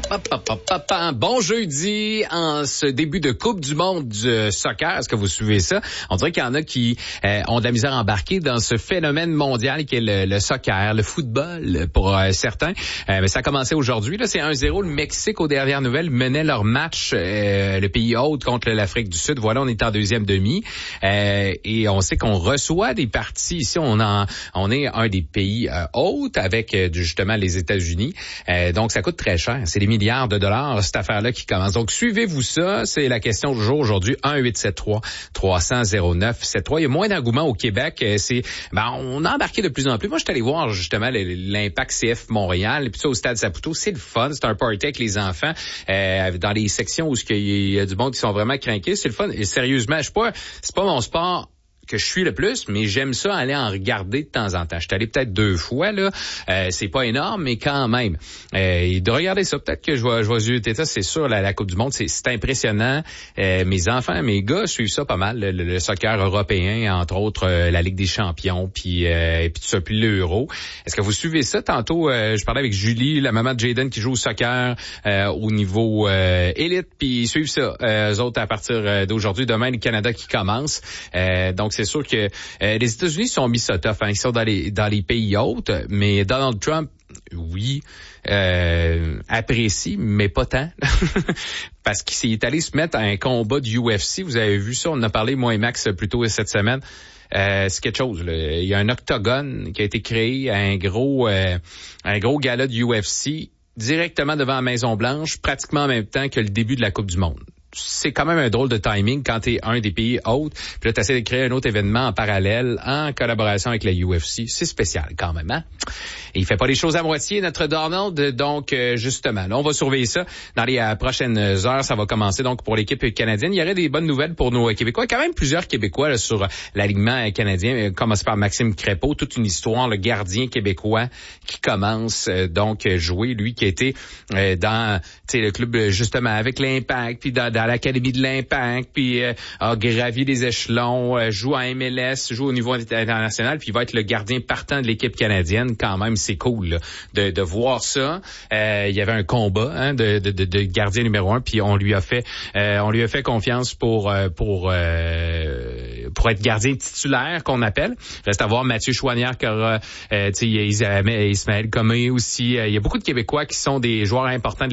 Bon jeudi en ce début de Coupe du monde du soccer. Est-ce que vous suivez ça? On dirait qu'il y en a qui ont de la misère à embarquer dans ce phénomène mondial qui est le soccer, le football pour certains. Mais ça a commencé aujourd'hui. Là, c'est 1-0. Le Mexique, aux dernières nouvelles, menait leur match, le pays hôte contre l'Afrique du Sud. Voilà, on est en deuxième demi. Et on sait qu'on reçoit des parties ici. On est un des pays hôtes avec justement les États-Unis. Donc, ça coûte très cher. C'est des milliards de dollars, cette affaire-là qui commence. Donc, suivez-vous ça. C'est la question du jour aujourd'hui. 1-873-300-0973. Il y a moins d'engouement au Québec. On a embarqué de plus en plus. Moi, je suis allé voir justement l'Impact CF Montréal. Et puis ça, au Stade Saputo, c'est le fun. C'est un party avec les enfants. Dans les sections où il y a du monde qui sont vraiment craqués. C'est le fun. Et sérieusement, c'est pas mon sport que je suis le plus, mais j'aime ça aller en regarder de temps en temps. Je suis allé peut-être 2 fois, là. C'est pas énorme, mais quand même. Et de regarder ça, peut-être que je vais zioter ça, c'est sûr, la Coupe du monde, c'est impressionnant. Mes enfants, mes gars suivent ça pas mal, le soccer européen, entre autres la Ligue des champions, puis tout ça, puis l'Euro. Est-ce que vous suivez ça? Tantôt, je parlais avec Julie, la maman de Jaden qui joue au soccer au niveau élite, puis ils suivent ça. Eux autres, à partir d'aujourd'hui, demain, le Canada qui commence. Donc, c'est sûr que les États-Unis sont mis ça tough, hein. Ils sont dans les pays hôtes, mais Donald Trump, oui, apprécie, mais pas tant. Parce qu'il est allé se mettre à un combat du UFC. Vous avez vu ça, on en a parlé, moi et Max, plus tôt cette semaine. C'est quelque chose, là. Il y a un octogone qui a été créé, un gros gala du UFC, directement devant la Maison-Blanche, pratiquement en même temps que le début de la Coupe du monde. C'est quand même un drôle de timing quand t'es un des pays hôtes, puis là t'essaies de créer un autre événement en parallèle, en collaboration avec la UFC. C'est spécial quand même, hein? Et il fait pas les choses à moitié, notre Donald. Donc, justement, là, on va surveiller ça dans les prochaines heures. Ça va commencer donc pour l'équipe canadienne. Il y aurait des bonnes nouvelles pour nos Québécois. Quand même plusieurs Québécois là, sur l'alignement canadien. Commence par Maxime Crépeau, toute une histoire, le gardien québécois qui commence donc jouer, lui qui a été dans le club justement avec l'Impact, puis dans l'Académie de l'Impact, puis a gravi les échelons, joue en MLS, joue au niveau international, puis il va être le gardien partant de l'équipe canadienne. Quand même, c'est cool là, de voir ça. Il y avait un combat de gardien numéro 1, puis on lui a fait confiance pour être gardien titulaire qu'on appelle. Reste à voir Mathieu Chouanière qui aura Ismaël Comé aussi. Il y a beaucoup de Québécois qui sont des joueurs importants de